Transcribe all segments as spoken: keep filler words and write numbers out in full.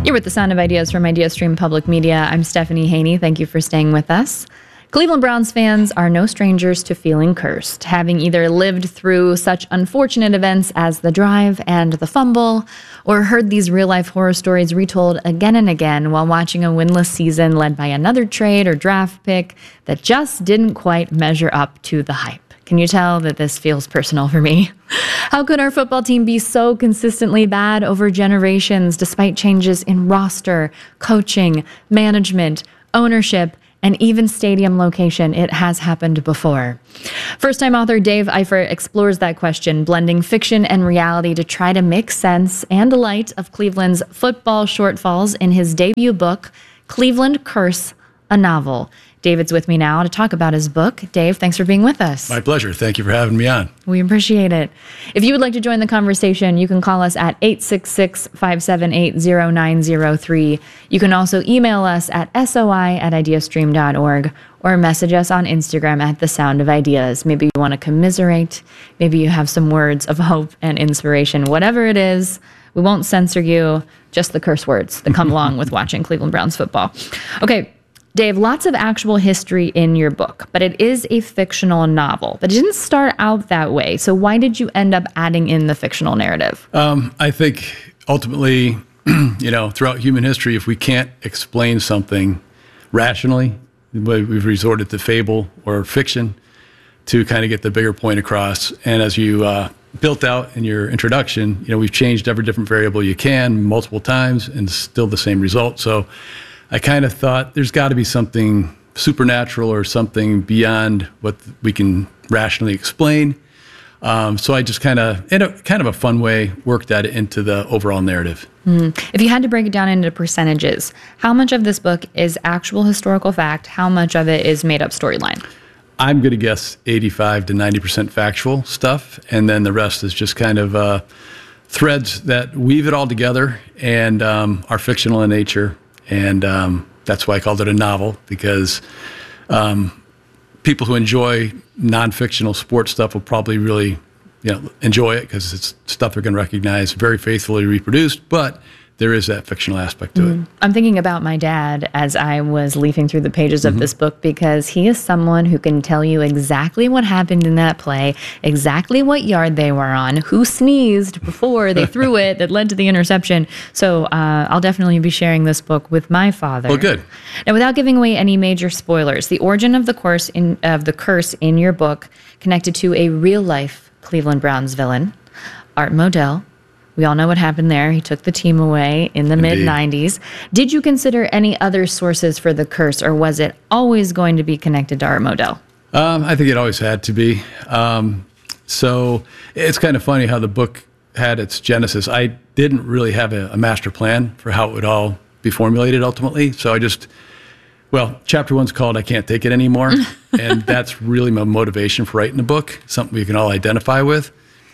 You're with the Sound of Ideas from IdeaStream Public Media. I'm Stephanie Haney. Thank you for staying with us. Cleveland Browns fans are no strangers to feeling cursed, having either lived through such unfortunate events as the drive and the fumble, or heard these real-life horror stories retold again and again while watching a winless season led by another trade or draft pick that just didn't quite measure up to the hype. Can you tell that this feels personal for me? How could our football team be so consistently bad over generations despite changes in roster, coaching, management, ownership, and even stadium location? It has happened before. First-time author Dave Eifert explores that question, blending fiction and reality to try to make sense and light of Cleveland's football shortfalls in his debut book, Cleveland Curse, a Novel. David's with me now to talk about his book. Dave, thanks for being with us. My pleasure. Thank you for having me on. We appreciate it. If you would like to join the conversation, you can call us at eight six six, five seven eight, zero nine zero three. You can also email us at soi at ideastream dot org or message us on Instagram at The Sound of Ideas. Maybe you want to commiserate. Maybe you have some words of hope and inspiration. Whatever it is, we won't censor you, just the curse words that come along with watching Cleveland Browns football. Okay. Dave, lots of actual history in your book, but it is a fictional novel. But it didn't start out that way. So why did you end up adding in the fictional narrative? Um, I think ultimately, you know, throughout human history, if we can't explain something rationally, we've resorted to fable or fiction to kind of get the bigger point across. And as you uh, built out in your introduction, you know, we've changed every different variable you can multiple times and still the same result. So I kind of thought there's got to be something supernatural or something beyond what we can rationally explain. Um, so I just kind of, in a kind of a fun way, worked that into the overall narrative. Mm. If you had to break it down into percentages, how much of this book is actual historical fact? How much of it is made up storyline? I'm going to guess eighty-five to ninety percent factual stuff. And then the rest is just kind of uh, threads that weave it all together and um, are fictional in nature. And um, that's why I called it a novel, because um, people who enjoy non-fictional sports stuff will probably really, you know, enjoy it because it's stuff they're going to recognize, very faithfully reproduced, but there is that fictional aspect to mm. it. I'm thinking about my dad as I was leafing through the pages of mm-hmm. this book, because he is someone who can tell you exactly what happened in that play, exactly what yard they were on, who sneezed before they threw it that led to the interception. So uh, I'll definitely be sharing this book with my father. Well, good. Now, without giving away any major spoilers, the origin of the course in of the curse in your book connected to a real-life Cleveland Browns villain, Art Modell. We all know what happened there. He took the team away in the mid nineties. Did you consider any other sources for the curse, or was it always going to be connected to Art Modell? Um, I think it always had to be. Um, so it's kind of funny how the book had its genesis. I didn't really have a, a master plan for how it would all be formulated ultimately. So I just, well, chapter one's called I Can't Take It Anymore. And that's really my motivation for writing the book, something we can all identify with.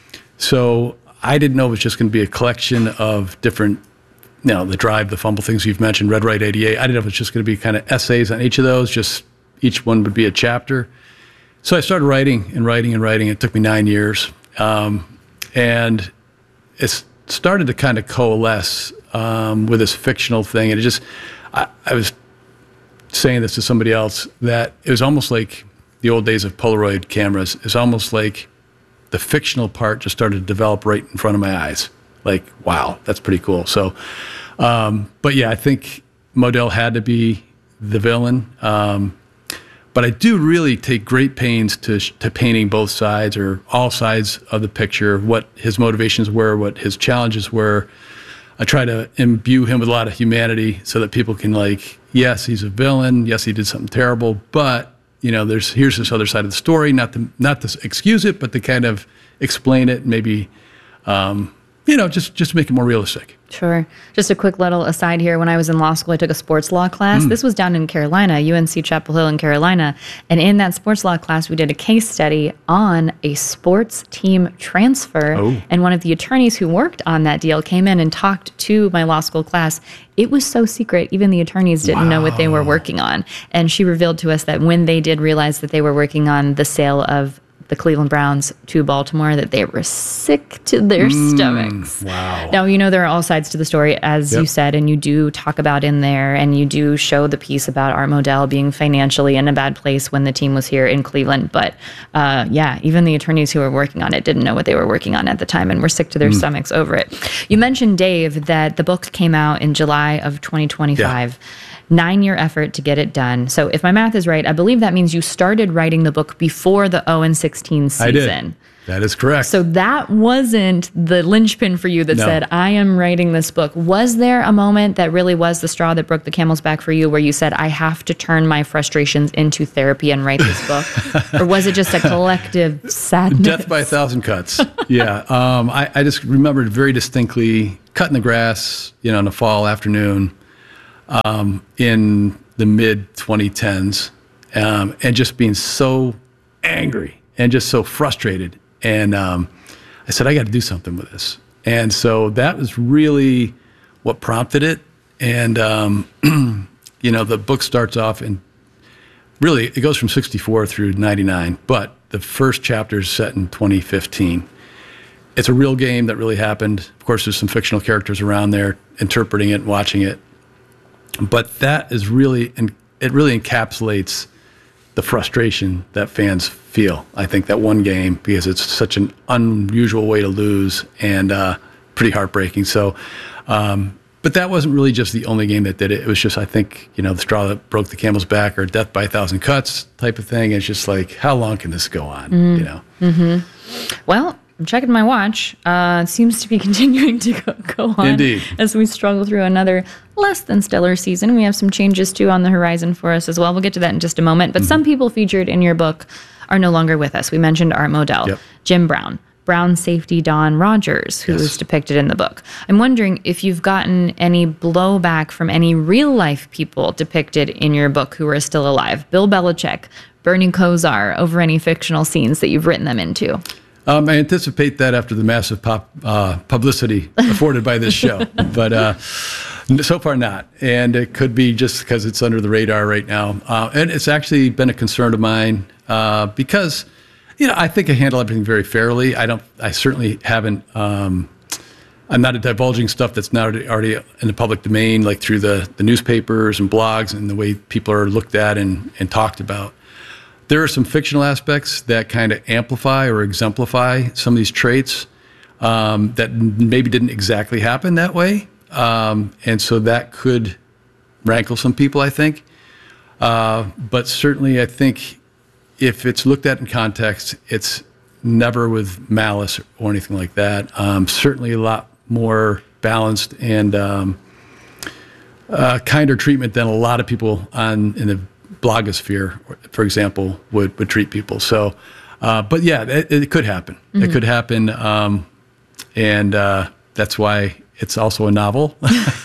So I didn't know it was just going to be a collection of different, you know, the drive, the fumble things you've mentioned, Red Right eighty-eight. I didn't know if it was just going to be kind of essays on each of those, just each one would be a chapter. So I started writing and writing and writing. It took me nine years. Um, and it started to kind of coalesce um, with this fictional thing. And it just, I, I was saying this to somebody else, that it was almost like the old days of Polaroid cameras. It's almost like the fictional part just started to develop right in front of my eyes. Like, wow, that's pretty cool. So, um, but yeah, I think Modell had to be the villain. Um, but I do really take great pains to to painting both sides or all sides of the picture, what his motivations were, what his challenges were. I try to imbue him with a lot of humanity so that people can, like, yes, he's a villain. Yes, he did something terrible, but you know, there's here's this other side of the story, not to not to excuse it, but to kind of explain it, maybe, um, you know, just just make it more realistic. Sure. Just a quick little aside here. When I was in law school, I took a sports law class. Mm. This was down in Carolina, U N C Chapel Hill in Carolina. And in that sports law class, we did a case study on a sports team transfer. Oh. And one of the attorneys who worked on that deal came in and talked to my law school class. It was so secret. Even the attorneys didn't wow. know what they were working on. And she revealed to us that when they did realize that they were working on the sale of the Cleveland Browns to Baltimore that they were sick to their Mm, stomachs. wow. Now, you know, there are all sides to the story, as Yep. you said, and you do talk about in there, and you do show the piece about Art Modell being financially in a bad place when the team was here in Cleveland. But uh, yeah, even the attorneys who were working on it didn't know what they were working on at the time and were sick to their stomachs over it. You mentioned, Dave, that the book came out in July of twenty twenty-five. Yeah. Nine-year effort to get it done. So if my math is right, I believe that means you started writing the book before the oh and sixteen season. I did. That is correct. So that wasn't the linchpin for you that No. said, I am writing this book. Was there a moment that really was the straw that broke the camel's back for you where you said, I have to turn my frustrations into therapy and write this book? Or was it just a collective sadness? Death by a thousand cuts. Yeah. Um, I, I just remembered very distinctly cutting the grass, you know, in a fall afternoon um, in the mid twenty tens um, and just being so angry and just so frustrated. And um, I said, I got to do something with this. And so that was really what prompted it. And, um, you know, the book starts off in really, it goes from sixty-four through ninety-nine, but the first chapter is set in twenty fifteen. It's a real game that really happened. Of course, there's some fictional characters around there interpreting it and watching it. But that is really, it really encapsulates the frustration that fans feel. I think that one game, because it's such an unusual way to lose and uh, pretty heartbreaking. So, um, but that wasn't really just the only game that did it. It was just, I think, you know, the straw that broke the camel's back or death by a thousand cuts type of thing. It's just like, how long can this go on? Mm. You know? Mm-hmm. Well, I'm checking my watch. Uh, it seems to be continuing to go, go on. Indeed. As we struggle through another less than stellar season. We have some changes, too, on the horizon for us as well. We'll get to that in just a moment. But mm-hmm. some people featured in your book are no longer with us. We mentioned Art Modell, yep. Jim Brown, Brown safety Don Rogers, who yes. is depicted in the book. I'm wondering if you've gotten any blowback from any real-life people depicted in your book who are still alive. Bill Belichick, Bernie Kosar, over any fictional scenes that you've written them into. Um, I anticipate that after the massive pop, uh, publicity afforded by this show, but uh, so far not. And it could be just because it's under the radar right now. Uh, and it's actually been a concern of mine uh, because, you know, I think I handle everything very fairly. I don't. I certainly haven't. Um, I'm not divulging stuff that's not already in the public domain, like through the, the newspapers and blogs and the way people are looked at and, and talked about. There are some fictional aspects that kind of amplify or exemplify some of these traits um, that maybe didn't exactly happen that way. Um, and so that could rankle some people, I think. Uh, but certainly, I think if it's looked at in context, it's never with malice or anything like that. Um, certainly a lot more balanced and um, uh, kinder treatment than a lot of people on in the blogosphere, for example, would, would treat people. So, uh, but yeah, it, it could happen. Mm-hmm. It could happen. Um, and uh, that's why it's also a novel.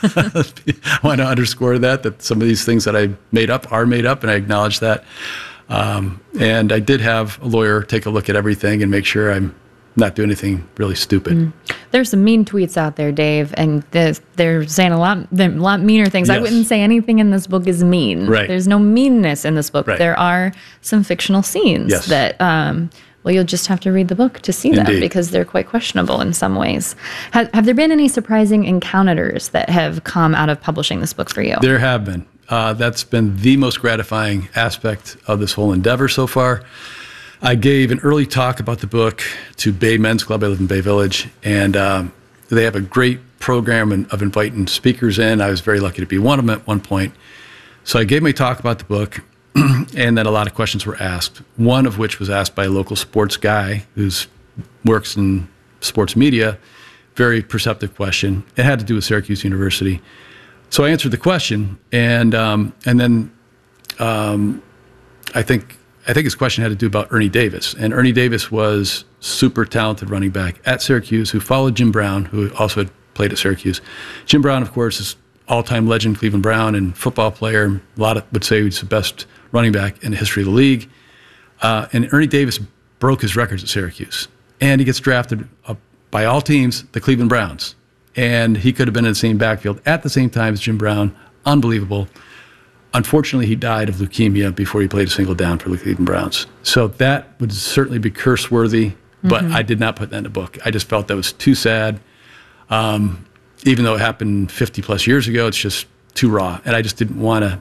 I want to underscore that, that some of these things that I made up are made up, and I acknowledge that. Um, and I did have a lawyer take a look at everything and make sure I'm not doing anything really stupid. Mm. There's some mean tweets out there, Dave, and they're saying a lot, a lot meaner things. Yes. I wouldn't say anything in this book is mean. Right. There's no meanness in this book. Right. There are some fictional scenes yes. that, um, well, you'll just have to read the book to see Indeed. them because they're quite questionable in some ways. Have, have there been any surprising encounters that have come out of publishing this book for you? There have been. Uh, that's been the most gratifying aspect of this whole endeavor so far. I gave an early talk about the book to Bay Men's Club. I live in Bay Village, and um, they have a great program of inviting speakers in. I was very lucky to be one of them at one point. So I gave my talk about the book, and then a lot of questions were asked, one of which was asked by a local sports guy who works in sports media. Very perceptive question. It had to do with Syracuse University. So I answered the question, and um, and then um, I think I think his question had to do about Ernie Davis. And Ernie Davis was super talented running back at Syracuse who followed Jim Brown, who also had played at Syracuse. Jim Brown, of course, is all-time legend Cleveland Brown and football player. A lot of, would say he's the best running back in the history of the league. Uh, and Ernie Davis broke his records at Syracuse. And he gets drafted uh, by all teams, the Cleveland Browns. And he could have been in the same backfield at the same time as Jim Brown. Unbelievable. unfortunately, he died of leukemia before he played a single down for the Cleveland Browns. So that would certainly be curse-worthy, but mm-hmm. I did not put that in the book. I just felt that was too sad. Um, even though it happened fifty-plus years ago, it's just too raw, and I just didn't want to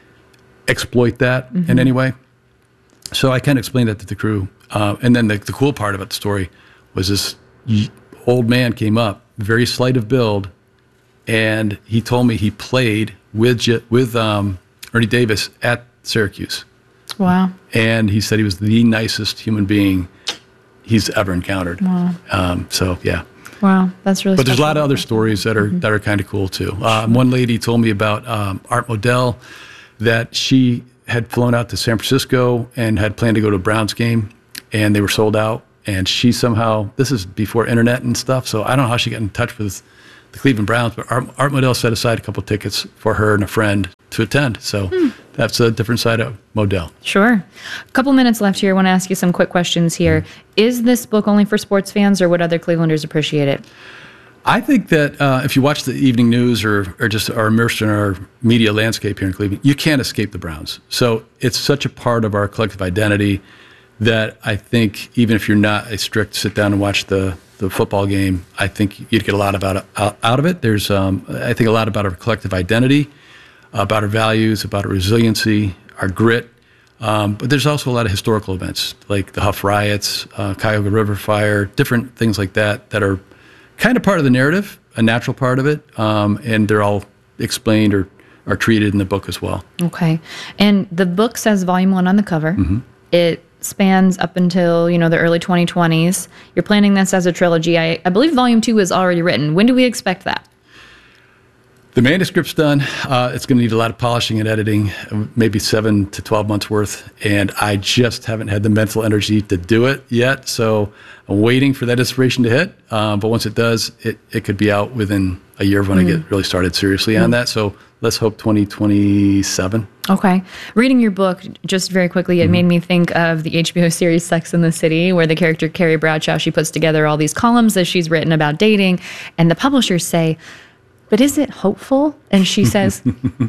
exploit that mm-hmm. in any way. So I kind of explained that to the crew. Uh, and then the, the cool part about the story was this old man came up, very slight of build, and he told me he played with with um, Ernie Davis at Syracuse. Wow. And he said he was the nicest human being he's ever encountered. Wow. Um, so, yeah. Wow, that's really But there's a lot of other people. stories that are, mm-hmm. that are kind of cool, too. Um, one lady told me about um, Art Modell, that she had flown out to San Francisco and had planned to go to a Browns game, and they were sold out. And she somehow, this is before internet and stuff, so I don't know how she got in touch with the Cleveland Browns, but Art, Art Modell set aside a couple of tickets for her and a friend to attend. So hmm. that's a different side of Modell. Sure. A couple minutes left here. I want to ask you some quick questions here. Mm. Is this book only for sports fans, or would other Clevelanders appreciate it? I think that uh, if you watch the evening news or, or just are immersed in our media landscape here in Cleveland, you can't escape the Browns. So it's such a part of our collective identity that I think even if you're not a strict sit down and watch the, the football game, I think you'd get a lot about out, out of it. There's, um, I think, a lot about our collective identity, about our values, about our resiliency, our grit. Um, but there's also a lot of historical events like the Huff Riots, uh, Cuyahoga River Fire, different things like that that are kind of part of the narrative, a natural part of it, um, and they're all explained or are treated in the book as well. Okay. And the book says volume one on the cover. Mm-hmm. It spans up until, you know, the early twenty twenties. You're planning this as a trilogy. I, I believe volume two is already written. When do we expect that? The manuscript's done. Uh, it's going to need a lot of polishing and editing, maybe seven to twelve months worth. And I just haven't had the mental energy to do it yet. So I'm waiting for that inspiration to hit. Um, but once it does, it, it could be out within a year when mm. I get really started seriously mm. on that. So let's hope twenty twenty-seven. Okay. Reading your book, just very quickly, it mm. made me think of the H B O series Sex and the City, where the character Carrie Bradshaw, she puts together all these columns that she's written about dating. And the publishers say, but is it hopeful? And she says,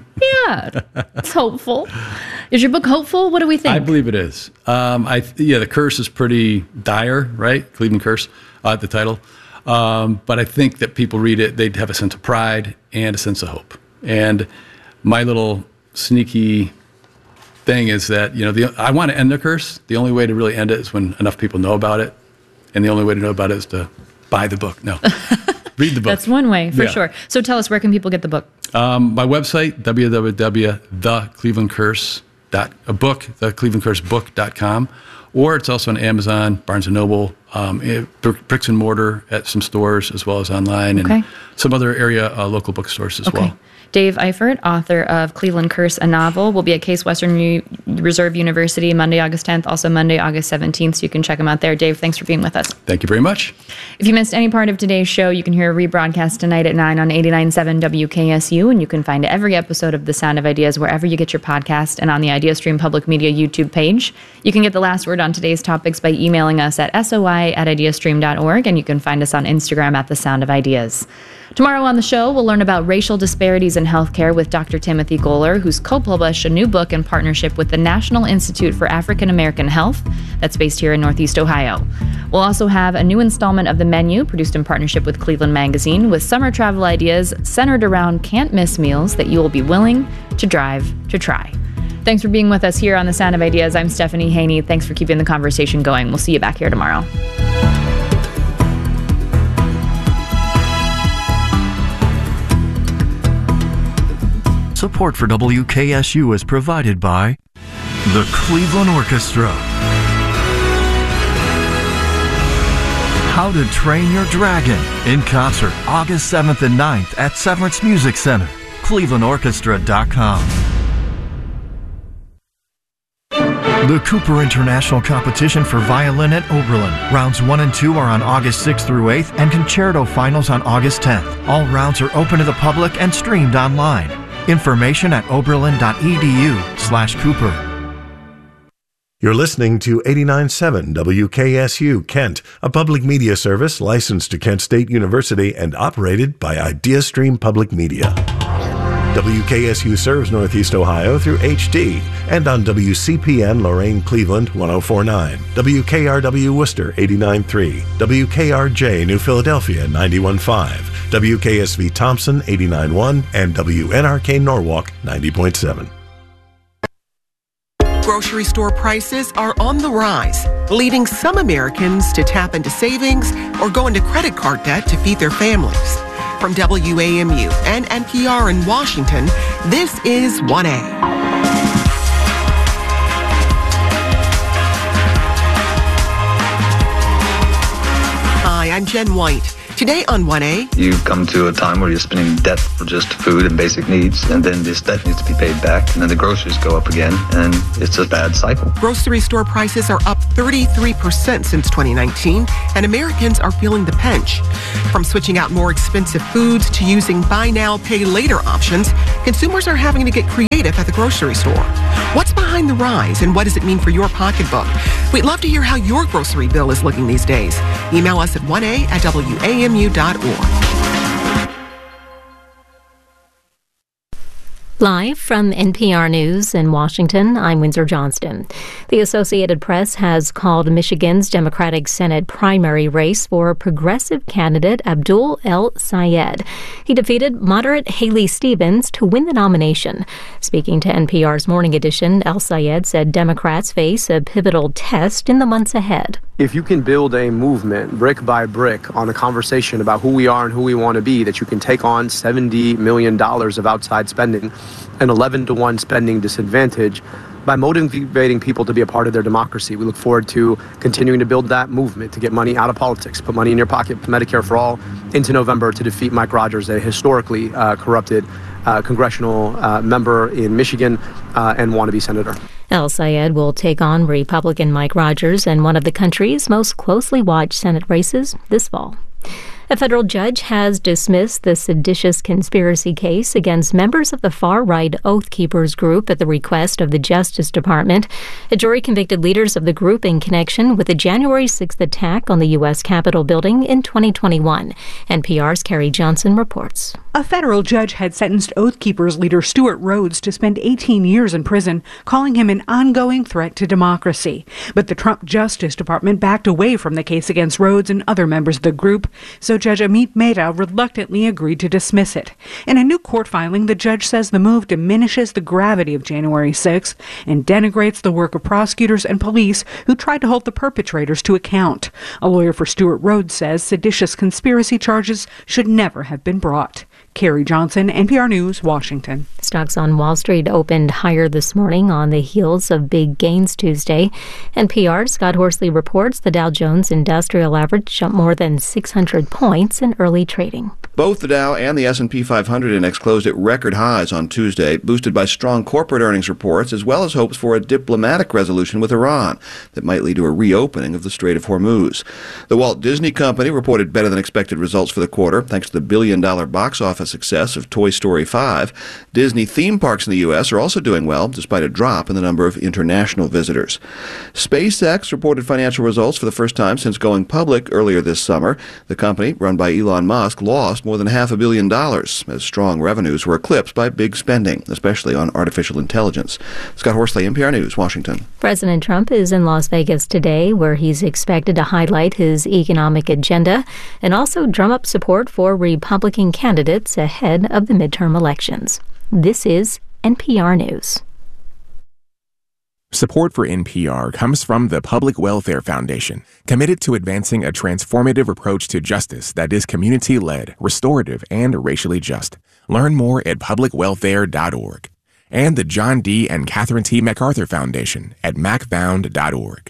yeah, it's hopeful. Is your book hopeful? What do we think? I believe it is. Um, I yeah, the curse is pretty dire, right? Cleveland Curse, uh, the title. Um, but I think that people read it, they'd have a sense of pride and a sense of hope. And my little sneaky thing is that, you know, the, I want to end the curse. The only way to really end it is when enough people know about it. And the only way to know about it is to buy the book. No. Read the book. That's one way, for yeah. sure. So tell us, where can people get the book? Um, my website, w w w dot the cleveland curse dot com, a book, the cleveland curse book dot com, or it's also on Amazon, Barnes and Noble, um, bricks and mortar at some stores, as well as online, okay. and some other area uh, local bookstores as okay. well. Dave Eifert, author of Cleveland Curse, a novel, will be at Case Western U- Reserve University Monday, August tenth, also Monday, August seventeenth, so you can check him out there. Dave, thanks for being with us. Thank you very much. If you missed any part of today's show, you can hear a rebroadcast tonight at nine on eighty-nine point seven W K S U, and you can find every episode of The Sound of Ideas wherever you get your podcast and on the IdeaStream Public Media YouTube page. You can get the last word on today's topics by emailing us at soi at ideastream dot org, and you can find us on Instagram at The Sound of Ideas. Tomorrow on the show, we'll learn about racial disparities in healthcare with Doctor Timothy Goller, who's co-published a new book in partnership with the National Institute for African American Health that's based here in Northeast Ohio. We'll also have a new installment of The Menu, produced in partnership with Cleveland Magazine, with summer travel ideas centered around can't-miss meals that you will be willing to drive to try. Thanks for being with us here on The Sound of Ideas. I'm Stephanie Haney. Thanks for keeping the conversation going. We'll see you back here tomorrow. Support for W K S U is provided by the Cleveland Orchestra. How to Train Your Dragon in concert August seventh and ninth at Severance Music Center, cleveland orchestra dot com. The Cooper International Competition for Violin at Oberlin. Rounds one and two are on August sixth through eighth and concerto finals on August tenth. All rounds are open to the public and streamed online. Information at oberlin dot e d u slash Cooper. You're listening to eighty-nine point seven W K S U Kent, a public media service licensed to Kent State University and operated by IdeaStream Public Media. W K S U serves Northeast Ohio through H D and on W C P N Lorain Cleveland one oh four point nine, W K R W Worcester eighty-nine point three, W K R J New Philadelphia ninety-one point five, W K S V Thompson eighty-nine point one, and W N R K Norwalk ninety point seven. Grocery store prices are on the rise, leading some Americans to tap into savings or go into credit card debt to feed their families. From W A M U and N P R in Washington, this is one A. Hi, I'm Jen White. Today on one A, you come to a time where you're spending debt for just food and basic needs, and then this debt needs to be paid back, and then the groceries go up again, and it's a bad cycle. Grocery store prices are up thirty-three percent since twenty nineteen, and Americans are feeling the pinch. From switching out more expensive foods to using buy now, pay later options, consumers are having to get creative at the grocery store. What's behind the rise, and what does it mean for your pocketbook? We'd love to hear how your grocery bill is looking these days. Email us at one A at W A M U dot org. Live from N P R News in Washington, I'm Windsor Johnston. The Associated Press has called Michigan's Democratic Senate primary race for progressive candidate Abdul El-Sayed. He defeated moderate Haley Stevens to win the nomination. Speaking to N P R's Morning Edition, El-Sayed said Democrats face a pivotal test in the months ahead. If you can build a movement brick by brick on a conversation about who we are and who we want to be, that you can take on seventy million dollars of outside spending, an eleven to one spending disadvantage, by motivating people to be a part of their democracy. We look forward to continuing to build that movement, to get money out of politics, put money in your pocket, Medicare for all, into November to defeat Mike Rogers, a historically uh, corrupted uh, congressional uh, member in Michigan uh, and wannabe senator. El-Sayed will take on Republican Mike Rogers in one of the country's most closely watched Senate races this fall. A federal judge has dismissed the seditious conspiracy case against members of the far-right Oath Keepers group at the request of the Justice Department. A jury convicted leaders of the group in connection with the January sixth attack on the U S Capitol building in twenty twenty-one. N P R's Carrie Johnson reports. A federal judge had sentenced Oath Keepers leader Stuart Rhodes to spend eighteen years in prison, calling him an ongoing threat to democracy. But the Trump Justice Department backed away from the case against Rhodes and other members of the group, so Judge Amit Mehta reluctantly agreed to dismiss it. In a new court filing, the judge says the move diminishes the gravity of January sixth and denigrates the work of prosecutors and police who tried to hold the perpetrators to account. A lawyer for Stuart Rhodes says seditious conspiracy charges should never have been brought. Carrie Johnson, N P R News, Washington. Stocks on Wall Street opened higher this morning on the heels of big gains Tuesday. N P R's Scott Horsley reports the Dow Jones Industrial Average jumped more than six hundred points in early trading. Both the Dow and the S and P five hundred index closed at record highs on Tuesday, boosted by strong corporate earnings reports as well as hopes for a diplomatic resolution with Iran that might lead to a reopening of the Strait of Hormuz. The Walt Disney Company reported better than expected results for the quarter thanks to the billion-dollar box office success of Toy Story five. Disney theme parks in the U S are also doing well, despite a drop in the number of international visitors. SpaceX reported financial results for the first time since going public earlier this summer. The company, run by Elon Musk, lost more than half a billion dollars, as strong revenues were eclipsed by big spending, especially on artificial intelligence. Scott Horsley, N P R News, Washington. President Trump is in Las Vegas today, where he's expected to highlight his economic agenda and also drum up support for Republican candidates ahead of the midterm elections. This is N P R News. Support for N P R comes from the Public Welfare Foundation, committed to advancing a transformative approach to justice that is community-led, restorative, and racially just. Learn more at public welfare dot org. And the John D. and Catherine T. MacArthur Foundation at mac found dot org.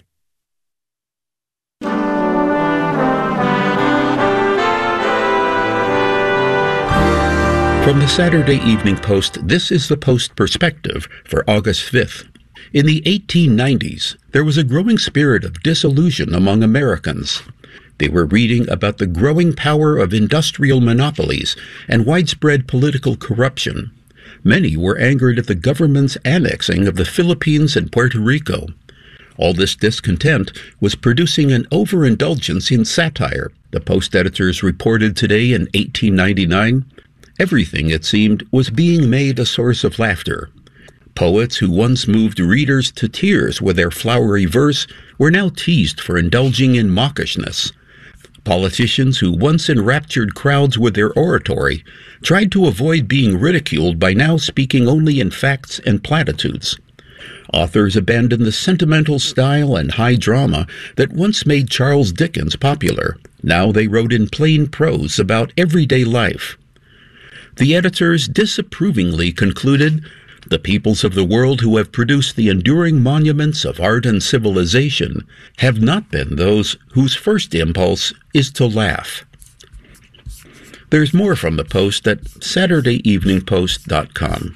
From the Saturday Evening Post, this is the Post Perspective for August fifth. In the eighteen nineties, there was a growing spirit of disillusion among Americans. They were reading about the growing power of industrial monopolies and widespread political corruption. Many were angered at the government's annexing of the Philippines and Puerto Rico. All this discontent was producing an overindulgence in satire, the Post editors reported today in eighteen ninety-nine. Everything, it seemed, was being made a source of laughter. Poets who once moved readers to tears with their flowery verse were now teased for indulging in mawkishness. Politicians who once enraptured crowds with their oratory tried to avoid being ridiculed by now speaking only in facts and platitudes. Authors abandoned the sentimental style and high drama that once made Charles Dickens popular. Now they wrote in plain prose about everyday life. The editors disapprovingly concluded, "The peoples of the world who have produced the enduring monuments of art and civilization have not been those whose first impulse is to laugh." There's more from the Post at Saturday Evening Post dot com.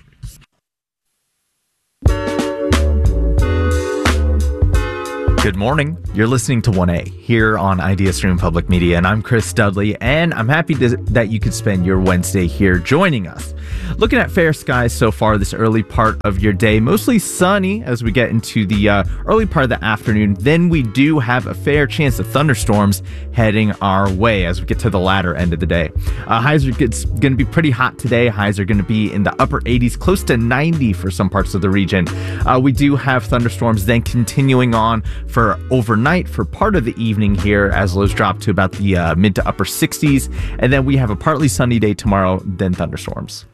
Good morning. You're listening to one A here on IdeaStream Public Media, and I'm Chris Dudley, and I'm happy to, that you could spend your Wednesday here joining us. Looking at fair skies so far this early part of your day, mostly sunny as we get into the uh, early part of the afternoon. Then we do have a fair chance of thunderstorms heading our way as we get to the latter end of the day. Uh, highs are going to be pretty hot today. Highs are going to be in the upper eighties, close to ninety for some parts of the region. Uh, we do have thunderstorms then continuing on for overnight for part of the evening here as lows drop to about the uh, mid to upper sixties. And then we have a partly sunny day tomorrow, then thunderstorms.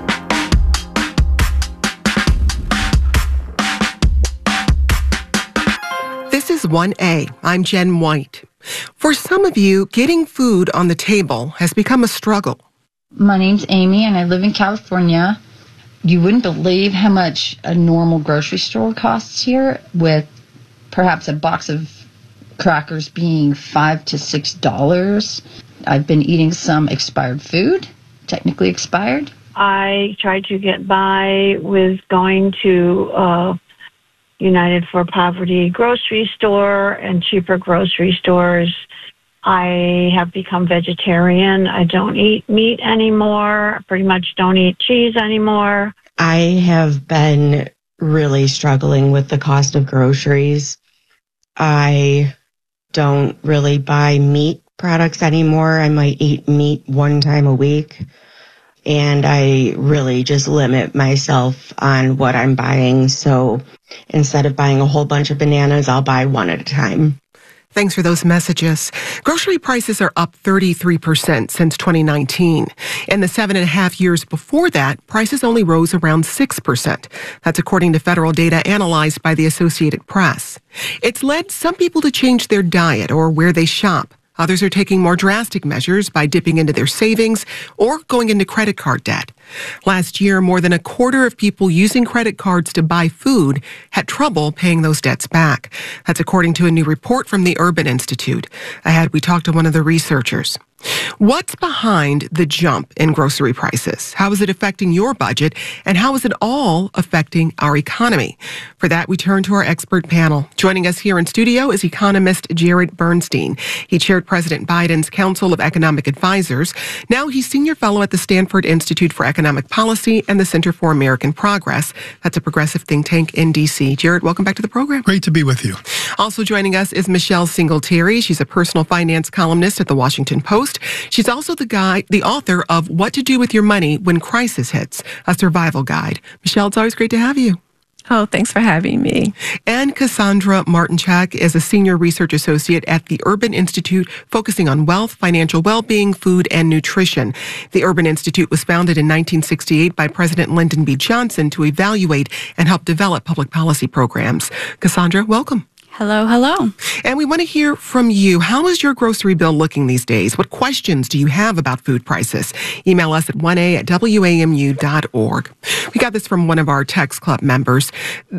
This is one A. I'm Jen White. For some of you, getting food on the table has become a struggle. My name's Amy, and I live in California. You wouldn't believe how much a normal grocery store costs here, with perhaps a box of crackers being five to six dollars. I've been eating some expired food, technically expired. I tried to get by with going to uh, United for Poverty grocery store and cheaper grocery stores. I have become vegetarian. I don't eat meat anymore. Pretty much don't eat cheese anymore. I have been really struggling with the cost of groceries. I don't really buy meat products anymore. I might eat meat one time a week. And I really just limit myself on what I'm buying. So instead of buying a whole bunch of bananas, I'll buy one at a time. Thanks for those messages. Grocery prices are up thirty-three percent since twenty nineteen. In the seven and a half years before that, prices only rose around six percent. That's according to federal data analyzed by the Associated Press. It's led some people to change their diet or where they shop. Others are taking more drastic measures by dipping into their savings or going into credit card debt. Last year, more than a quarter of people using credit cards to buy food had trouble paying those debts back. That's according to a new report from the Urban Institute. Ahead, we talked to one of the researchers. What's behind the jump in grocery prices? How is it affecting your budget? And how is it all affecting our economy? For that, we turn to our expert panel. Joining us here in studio is economist Jared Bernstein. He chaired President Biden's Council of Economic Advisors. Now he's senior fellow at the Stanford Institute for Economic Policy and the Center for American Progress. That's a progressive think tank in D C. Jared, welcome back to the program. Great to be with you. Also joining us is Michelle Singletary. She's a personal finance columnist at the Washington Post. She's also the guy, the author of What to Do with Your Money When Crisis Hits, a survival guide. Michelle, it's always great to have you. Oh, thanks for having me. And Cassandra Martinchak is a senior research associate at the Urban Institute, focusing on wealth, financial well-being, food, and nutrition. The Urban Institute was founded in nineteen sixty-eight by President Lyndon B. Johnson to evaluate and help develop public policy programs. Cassandra, welcome. Hello, hello. And we want to hear from you. How is your grocery bill looking these days? What questions do you have about food prices? Email us at one a at w a m u dot org. We got this from one of our Text Club members.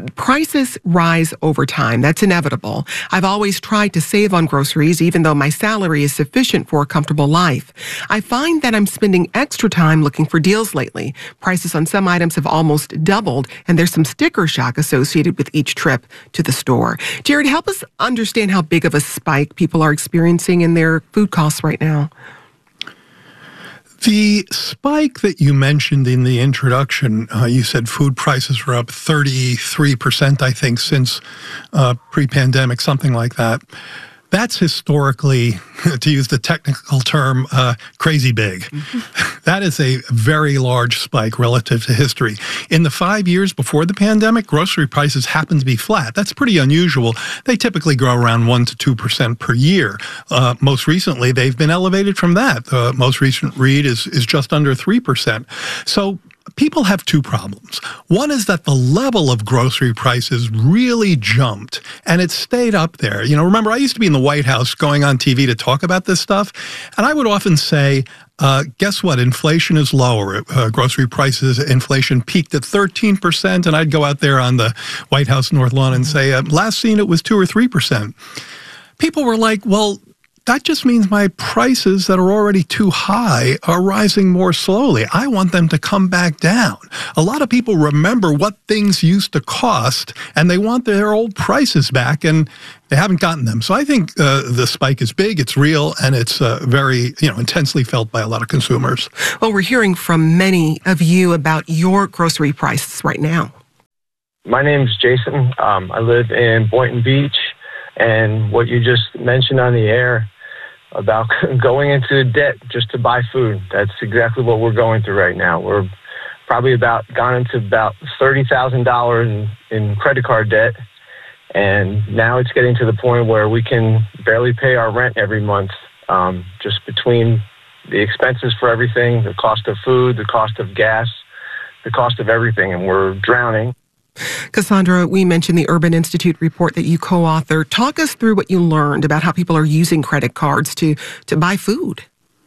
Prices rise over time. That's inevitable. I've always tried to save on groceries, even though my salary is sufficient for a comfortable life. I find that I'm spending extra time looking for deals lately. Prices on some items have almost doubled, and there's some sticker shock associated with each trip to the store. Jared, help us understand how big of a spike people are experiencing in their food costs right now. The spike that you mentioned in the introduction, uh, you said food prices were up thirty-three percent, I think, since uh, pre-pandemic, something like that. That's historically, to use the technical term, uh, crazy big. Mm-hmm. That is a very large spike relative to history. In the five years before the pandemic, grocery prices happen to be flat. That's pretty unusual. They typically grow around one to two percent per year. Uh, most recently, they've been elevated from that. The most recent read is, is just under three percent. So people have two problems. One is that the level of grocery prices really jumped, and it stayed up there. You know, remember, I used to be in the White House going on T V to talk about this stuff, and I would often say, uh, guess what? Inflation is lower. Uh, grocery prices, inflation peaked at thirteen percent, and I'd go out there on the White House North Lawn and say, uh, last seen it was two or three percent. People were like, well, that just means my prices that are already too high are rising more slowly. I want them to come back down. A lot of people remember what things used to cost, and they want their old prices back, and they haven't gotten them. So I think uh, the spike is big, it's real, and it's uh, very, you know, intensely felt by a lot of consumers. Well, we're hearing from many of you about your grocery prices right now. My name's Jason. Um, I live in Boynton Beach, and what you just mentioned on the air about going into debt just to buy food. That's exactly what we're going through right now. We're probably about gone into about thirty thousand dollars in, in credit card debt. And now it's getting to the point where we can barely pay our rent every month, um, just between the expenses for everything, the cost of food, the cost of gas, the cost of everything, and we're drowning. Cassandra, we mentioned the Urban Institute report that you co-authored. Talk us through what you learned about how people are using credit cards to, to buy food.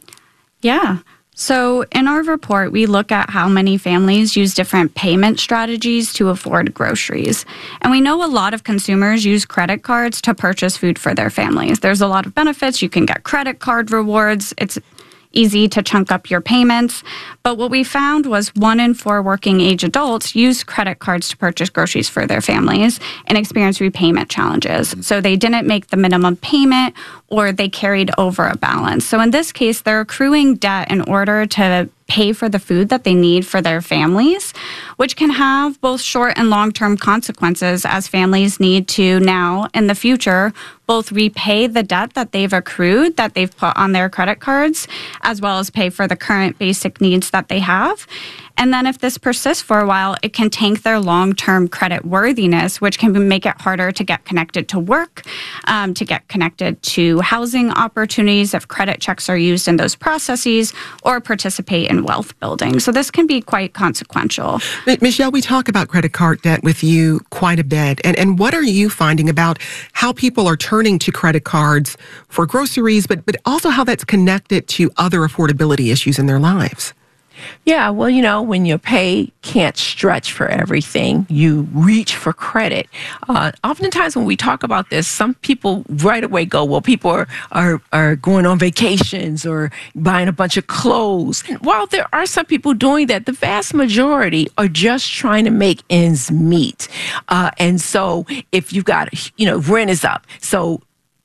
Yeah. So in our report, we look at how many families use different payment strategies to afford groceries. And we know a lot of consumers use credit cards to purchase food for their families. There's a lot of benefits. You can get credit card rewards. It's easy to chunk up your payments. But what we found was one in four working age adults use credit cards to purchase groceries for their families and experience repayment challenges. So they didn't make the minimum payment or they carried over a balance. So in this case, they're accruing debt in order to pay for the food that they need for their families, which can have both short and long-term consequences as families need to now in the future both repay the debt that they've accrued, that they've put on their credit cards, as well as pay for the current basic needs that they have. And then if this persists for a while, it can tank their long-term credit worthiness, which can make it harder to get connected to work, um, to get connected to housing opportunities if credit checks are used in those processes, or participate in wealth building. So this can be quite consequential. Michelle, we talk about credit card debt with you quite a bit. And, and what are you finding about how people are turning to credit cards for groceries, but, but also how that's connected to other affordability issues in their lives? Yeah, well, you know, when your pay can't stretch for everything, you reach for credit. Uh, oftentimes when we talk about this, some people right away go, well, people are, are, are going on vacations or buying a bunch of clothes. And while there are some people doing that, the vast majority are just trying to make ends meet. Uh, and so if you've got, you know, rent is up. So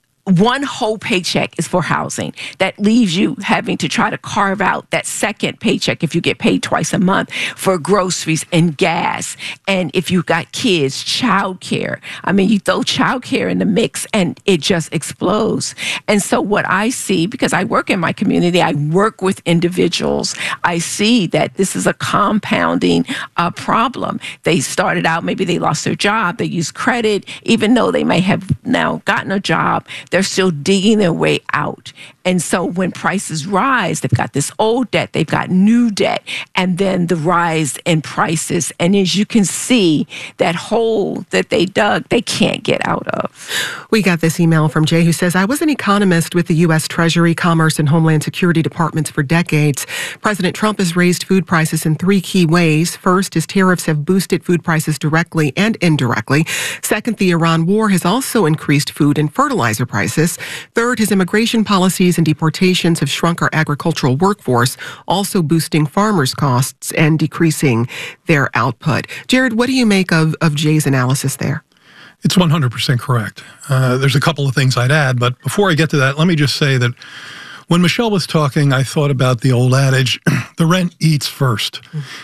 one whole paycheck is for housing. That leaves you having to try to carve out that second paycheck if you get paid twice a month for groceries and gas. And if you've got kids, childcare. I mean, you throw childcare in the mix and it just explodes. And so what I see, because I work in my community, I work with individuals, I see that this is a compounding uh, problem. They started out, maybe they lost their job, they used credit, even though they may have now gotten a job, they're still digging their way out. And so when prices rise, they've got this old debt, they've got new debt, and then the rise in prices. And as you can see, that hole that they dug, they can't get out of. We got this email from Jay who says, I was an economist with the U S Treasury, Commerce, and Homeland Security departments for decades. President Trump has raised food prices in three key ways. First, his tariffs have boosted food prices directly and indirectly. Second, the Iran war has also increased food and fertilizer prices. Third, his immigration policies and deportations have shrunk our agricultural workforce, also boosting farmers' costs and decreasing their output. Jared, what do you make of, of Jay's analysis there? It's one hundred percent correct. Uh, there's a couple of things I'd add, but before I get to that, let me just say that when Michelle was talking, I thought about the old adage, the rent eats first.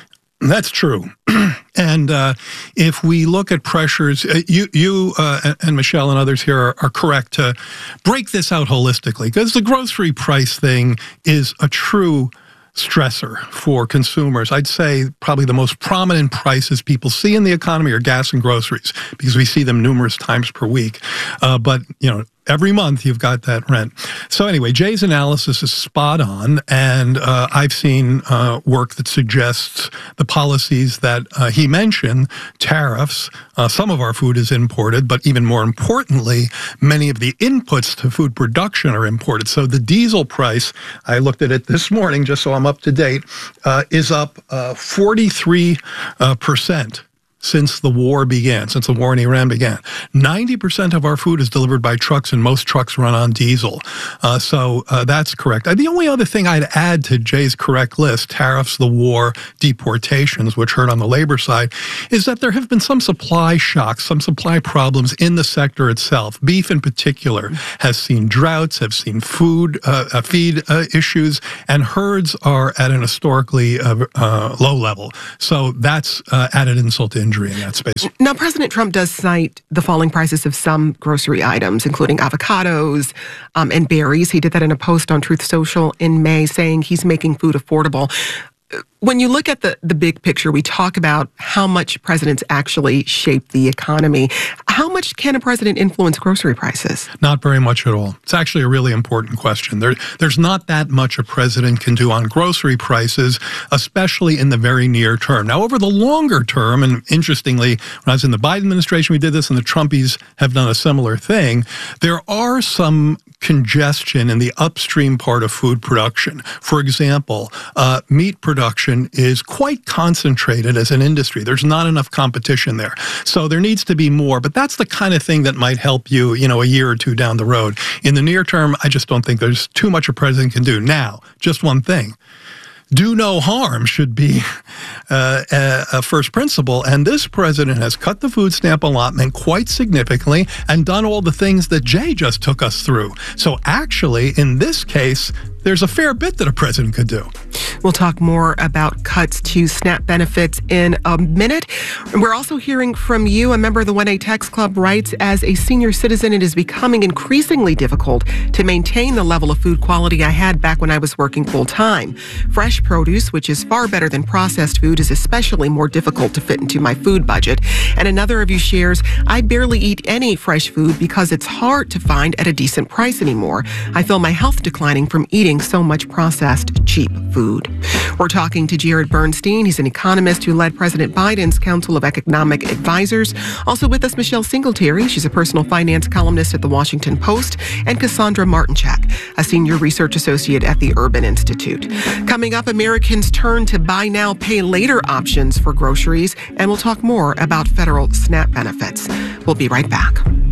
That's true. And uh, if we look at pressures, uh, you, you uh, and Michelle and others here are, are correct to break this out holistically, because the grocery price thing is a true stressor for consumers. I'd say probably the most prominent prices people see in the economy are gas and groceries, because we see them numerous times per week. Uh, but, you know, every month you've got that rent. So anyway, Jay's analysis is spot on, and uh, I've seen uh, work that suggests the policies that uh, he mentioned, tariffs, uh, some of our food is imported, but even more importantly, many of the inputs to food production are imported. So the diesel price, I looked at it this morning just so I'm up to date, uh, is up uh, forty-three percent. Since the war began, since the war in Iran began. ninety percent of our food is delivered by trucks, and most trucks run on diesel. Uh, so uh, that's correct. The only other thing I'd add to Jay's correct list, tariffs, the war, deportations, which hurt on the labor side, is that there have been some supply shocks, some supply problems in the sector itself. Beef in particular has seen droughts, have seen food, uh, feed uh, issues, and herds are at an historically uh, uh, low level. So that's uh, added insult to injury in that space. Now, President Trump does cite the falling prices of some grocery items, including avocados um, and berries. He did that in a post on Truth Social in May, saying he's making food affordable. When you look at the, the big picture, we talk about how much presidents actually shape the economy. How much can a president influence grocery prices? Not very much at all. It's actually a really important question. There, there's not that much a president can do on grocery prices, especially in the very near term. Now, over the longer term, and interestingly, when I was in the Biden administration, we did this, and the Trumpies have done a similar thing, there are some congestion in the upstream part of food production. For example, uh, meat production is quite concentrated as an industry. There's not enough competition there. So there needs to be more, but that's the kind of thing that might help you, you know, a year or two down the road. In the near term, I just don't think there's too much a president can do. Now, just one thing. Do no harm should be uh, a, a first principle. And this president has cut the food stamp allotment quite significantly and done all the things that Jay just took us through. So actually, in this case, there's a fair bit that a president could do. We'll talk more about cuts to SNAP benefits in a minute. And we're also hearing from you. A member of the one A Text Club writes, as a senior citizen, it is becoming increasingly difficult to maintain the level of food quality I had back when I was working full time. Fresh produce, which is far better than processed food, is especially more difficult to fit into my food budget. And another of you shares, I barely eat any fresh food because it's hard to find at a decent price anymore. I feel my health declining from eating so much processed, cheap food. We're talking to Jared Bernstein. He's an economist who led President Biden's Council of Economic Advisors. Also with us, Michelle Singletary. She's a personal finance columnist at The Washington Post, and Cassandra Martinchak, a senior research associate at the Urban Institute. Coming up, Americans turn to buy now, pay later options for groceries, and we'll talk more about federal SNAP benefits. We'll be right back.